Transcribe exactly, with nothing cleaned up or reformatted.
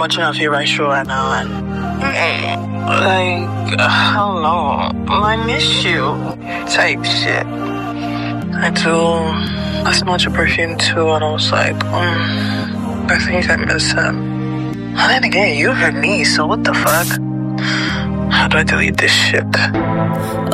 watching a favorite show right now, and mm, like, I don't know, I miss you type shit. I do. I smelled your perfume too, and I was like, mm, I think I miss him. And then again, you heard me, so what the fuck? How do I delete this shit?